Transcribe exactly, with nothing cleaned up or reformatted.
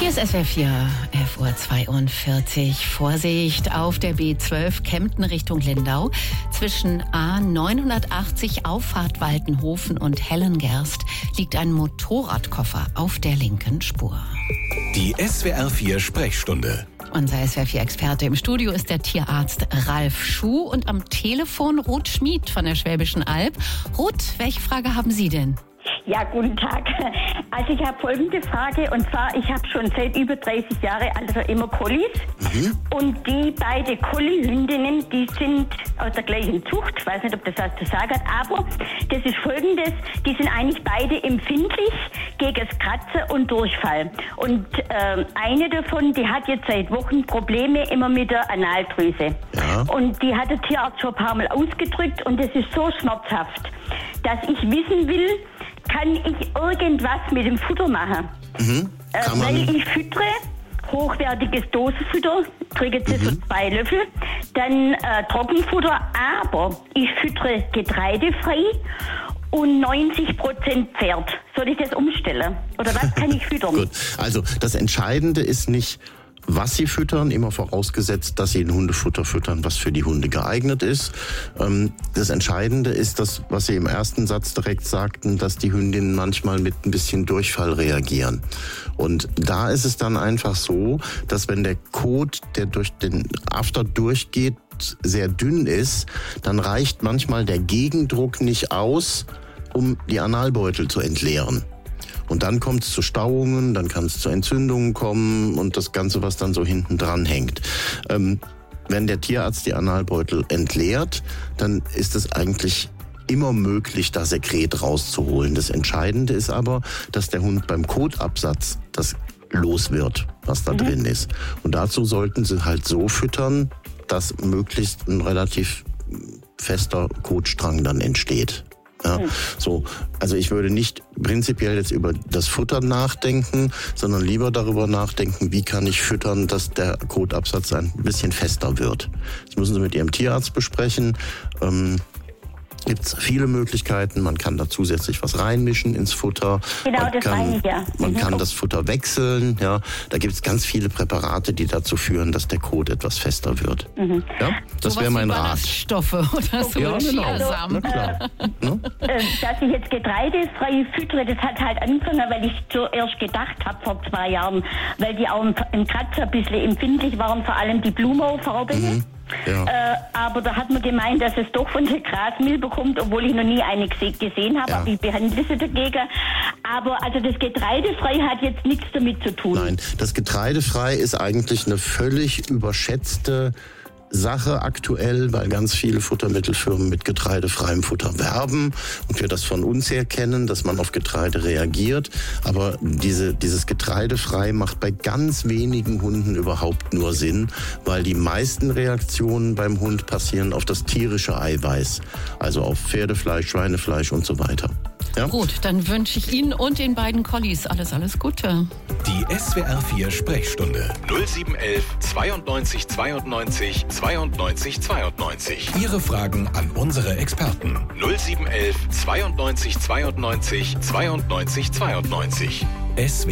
Hier ist S W R vier, elf Uhr zweiundvierzig. Vorsicht auf der B zwölf Kempten Richtung Lindau. Zwischen A neunhundertachtzig Auffahrt Waltenhofen und Hellengerst liegt ein Motorradkoffer auf der linken Spur. Die S W R vier Sprechstunde. Unser S W R vier Experte im Studio ist der Tierarzt Ralf Schuh und am Telefon Ruth Schmid von der Schwäbischen Alb. Ruth, welche Frage haben Sie denn? Ja, guten Tag. Also ich habe folgende Frage, und zwar, ich habe schon seit über dreißig Jahren also immer Collies. Mhm. Und die beiden Collie-Hündinnen, die sind aus der gleichen Zucht. Ich weiß nicht, ob das was zu sagen hat, aber das ist Folgendes, die sind eigentlich beide empfindlich gegen das Kratzen und Durchfall. Und äh, eine davon, die hat jetzt seit Wochen Probleme immer mit der Analdrüse. Ja. Und die hat der Tierarzt schon ein paar Mal ausgedrückt und das ist so schmerzhaft, dass ich wissen will, kann ich irgendwas mit dem Futter machen? Mhm. Äh, weil ich füttere hochwertiges Dosenfutter, kriege jetzt mhm. so zwei Löffel, dann äh, Trockenfutter, aber ich füttere getreidefrei und neunzig Prozent Pferd. Soll ich das umstellen? Oder was kann ich füttern? Gut, also das Entscheidende ist nicht, was Sie füttern, immer vorausgesetzt, dass Sie ein Hundefutter füttern, was für die Hunde geeignet ist. Das Entscheidende ist das, was Sie im ersten Satz direkt sagten, dass die Hündinnen manchmal mit ein bisschen Durchfall reagieren. Und da ist es dann einfach so, dass wenn der Kot, der durch den After durchgeht, sehr dünn ist, dann reicht manchmal der Gegendruck nicht aus, um die Analbeutel zu entleeren. Und dann kommt es zu Stauungen, dann kann es zu Entzündungen kommen und das Ganze, was dann so hinten dran hängt. Ähm, wenn der Tierarzt die Analbeutel entleert, dann ist es eigentlich immer möglich, da Sekret rauszuholen. Das Entscheidende ist aber, dass der Hund beim Kotabsatz das los wird, was da mhm. drin ist. Und dazu sollten Sie halt so füttern, dass möglichst ein relativ fester Kotstrang dann entsteht. Ja, so, also ich würde nicht prinzipiell jetzt über das Futter nachdenken, sondern lieber darüber nachdenken, wie kann ich füttern, dass der Kotabsatz ein bisschen fester wird. Das müssen Sie mit Ihrem Tierarzt besprechen. Ähm, Gibt es viele Möglichkeiten. Man kann da zusätzlich was reinmischen ins Futter. Genau, man das kann, meine ich, ja. Man mhm. kann das Futter wechseln. Ja, da gibt es ganz viele Präparate, die dazu führen, dass der Kot etwas fester wird. Mhm. Ja, das wäre mein Rat. Ballaststoffe oder so. Ja, genau. Also, klar. Äh, ne? Dass ich jetzt getreidefrei füttere, das hat halt angefangen, weil ich zuerst gedacht habe vor zwei Jahren, weil die auch im Kratzer ein bisschen empfindlich waren, vor allem die Blumenfarbe. Mhm. Ja. Äh, aber da hat man gemeint, dass es doch von der Grasmilch bekommt, obwohl ich noch nie eine gesehen habe, ja. aber ich behandle sie dagegen. Aber also das Getreidefrei hat jetzt nichts damit zu tun. Nein, das Getreidefrei ist eigentlich eine völlig überschätzte Sache aktuell, weil ganz viele Futtermittelfirmen mit getreidefreiem Futter werben und wir das von uns her kennen, dass man auf Getreide reagiert. Aber diese, dieses Getreidefrei macht bei ganz wenigen Hunden überhaupt nur Sinn, weil die meisten Reaktionen beim Hund passieren auf das tierische Eiweiß, also auf Pferdefleisch, Schweinefleisch und so weiter. Ja? Gut, dann wünsche ich Ihnen und den beiden Collies alles, alles Gute. Die S W R vier Sprechstunde null sieben eins eins zweiundneunzig zweiundneunzig zweiundneunzig zweiundneunzig. Ihre Fragen an unsere Experten null sieben eins eins zweiundneunzig zweiundneunzig zweiundneunzig zweiundneunzig. S W